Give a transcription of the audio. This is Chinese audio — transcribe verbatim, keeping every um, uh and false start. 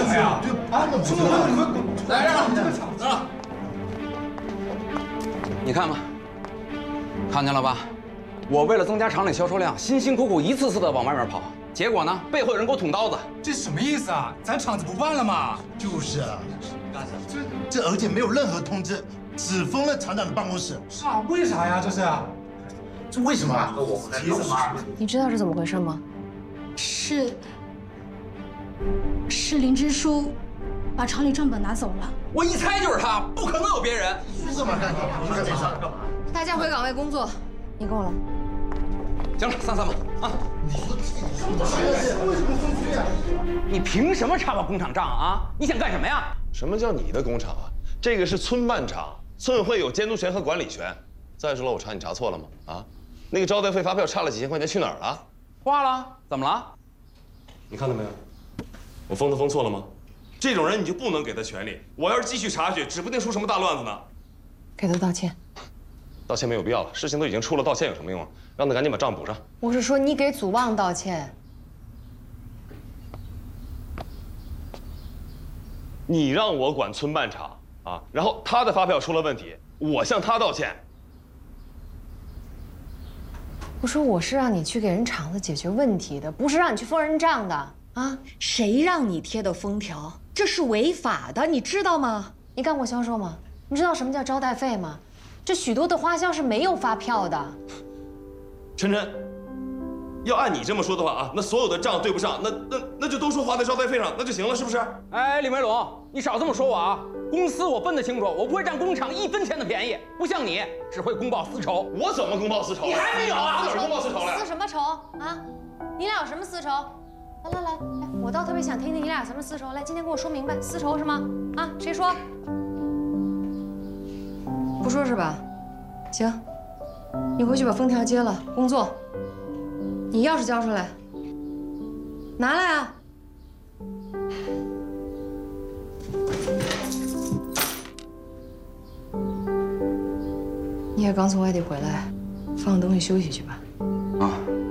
么呀？啊，出门你快滚！来，让让让！ 你看吧，看见了吧？我为了增加厂里销售量，辛辛苦苦一次次的往外面跑，结果呢，背后有人给我捅刀子。 这什么意思啊？咱厂子不办了吗？ 就是啊，这这而且没有任何通知，只封了厂长的办公室。 是啊，为啥呀？这是？ 这为什么啊？ 急什么？ 你知道是怎么回事吗？ 是是林支书把厂里账本拿走了。 我一猜就是他，不可能有别人。 干嘛干嘛？你干这事干嘛？ 大家回岗位工作，你跟我来。 行了，散散吧，啊！ 为什么分区啊？ 你凭什么查我工厂账啊？你想干什么呀？ 什么叫你的工厂啊？这个是村办厂，村委会有监督权和管理权。再说了，我查你查错了吗？啊，那个招待费发票差了几千块钱去哪儿了？ 花了？怎么了？ 你看到没有？我封他封错了吗？这种人你就不能给他权利。我要是继续查下去，指不定出什么大乱子呢。 给他道歉。 道歉没有必要了，事情都已经出了，道歉有什么用啊？让他赶紧把账补上。 我是说，你给祖旺道歉。 你让我管村办厂啊，然后他的发票出了问题，我向他道歉。 我说我是让你去给人厂子解决问题的，不是让你去封人账的啊！ 谁让你贴的封条？这是违法的，你知道吗？ 你干过销售吗？你知道什么叫招待费吗？这许多的花销是没有发票的。 晨晨，要按你这么说的话啊，那所有的账对不上，那那那就都说花在招待费上，那就行了，是不是？ 哎，李梅龙，你少这么说我啊！公司我分得清楚，我不会占工厂一分钱的便宜，不像你只会公报私仇。 我怎么公报私仇？ 你还没有啊？ 哪儿公报私仇了？ 私什么仇啊？你俩有什么私仇？来来来来，我倒特别想听听你俩什么私仇。来，今天给我说明白，私仇是吗？啊，谁说？不说是吧？行，你回去把封条接了，工作。你钥匙交出来，拿来啊！你也刚从外地回来，放个东西休息去吧。 啊。